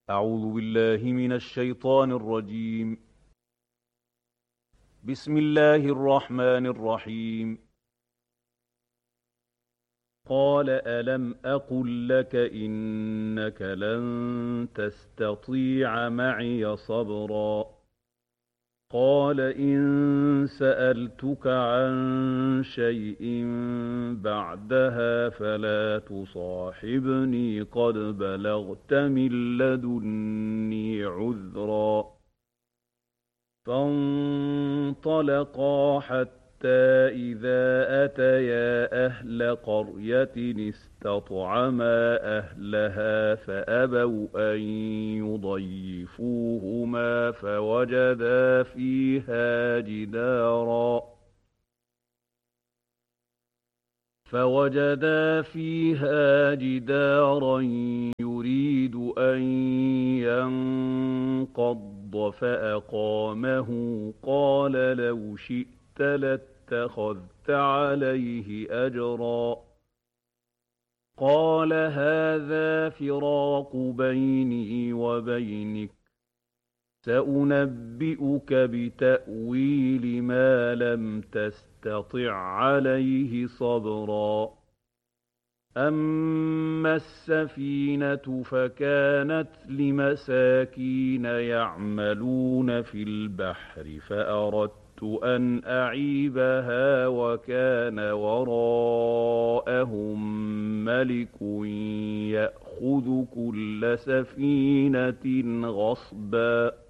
أعوذ بالله من الشيطان الرجيم. بسم الله الرحمن الرحيم. قال ألم أقل لك إنك لن تستطيع معي صبرا. قال إن سألتك عن شيء بعدها فلا تصاحبني قد بلغت من لدني عذرا. فانطلقا حتى إذا أتيا أهل قرية استطعما أهلها فأبوا أن يضيفوهما فوجدا فيها جدارا يريد أن ينقض فأقامه. قال لو شئت لاتخذت عليه أجرا. قال هذا فراق بيني وبينك، سأنبئك بتأويل ما لم تستطع عليه صبرا. أما السفينة فكانت لمساكين يعملون في البحر فأردت أن أعيبها وكان وراءهم ملك يأخذ كل سفينة غصبا.